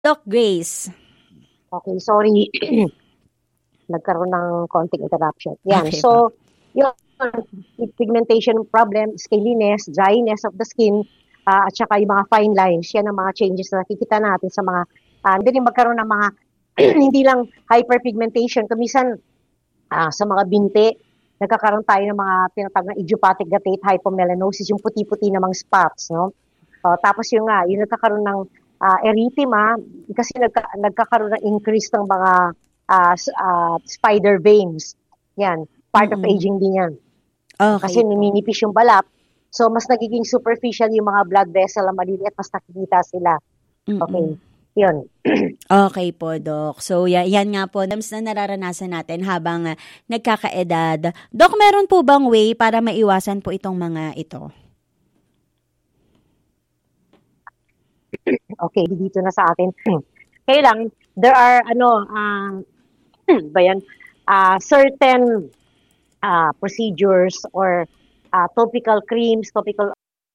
Doc Grace. Okay, sorry. Nagkaroon ng konting interruption. Yan. Okay So, yun, pigmentation problem, scaliness, dryness of the skin, at saka yung mga fine lines. Yan ang mga changes na nakikita natin sa mga, hindi rin magkaroon ng mga, hindi lang hyperpigmentation. Kumisan, sa mga binti, nagkakaroon tayo ng mga tinatawag na idiopathic guttate hypomelanosis, yung puti-puti namang spots, no? Tapos yung nagkakaroon ng erythema, kasi nagkakaroon ng increase ng mga spider veins. Yan, part of aging din yan. Okay Kasi po. nininipis yung balat. So, mas nagiging superficial yung mga blood vessel na maliliit, mas nakikita sila. Okay, yun. Okay po, Doc. So, yan nga po, na nararanasan natin habang nagkakaedad. Doc, meron po bang way para maiwasan po itong mga ito? Okay, dito na sa atin. Kaya lang, there are, certain procedures or topical creams, topical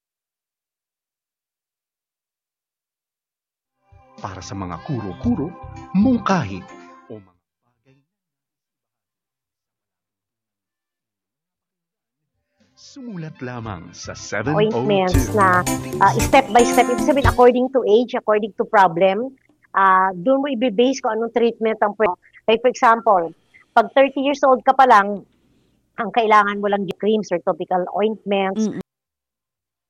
para sa mga kuro-kuro, mungkahi, o mga bagay. Sumulat lamang sa 702. ointments na step by step, ibig sabihin according to age, according to problem, doon mo i-base kung anong treatment ang pwede. Like for example, pag 30 years old ka pa lang, ang kailangan mo lang creams or topical ointments,